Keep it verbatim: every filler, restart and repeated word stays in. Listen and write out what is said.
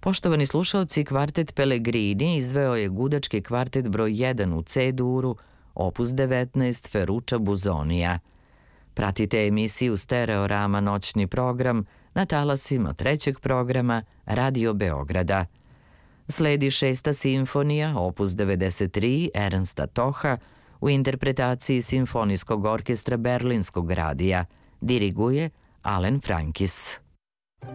Poštovani slušalci, kvartet Pellegrini izveo je gudački kvartet broj jedan u C-duru, opus devetnaest Ferruccia Busonija. Pratite emisiju Stereorama noćni program na talasima trećeg programa Radio Beograda. Sledi šesta simfonija, opus devedeset tri Ernsta Toha u interpretaciji Simfonijskog orkestra Berlinskog radija. Diriguje Alen Frankis.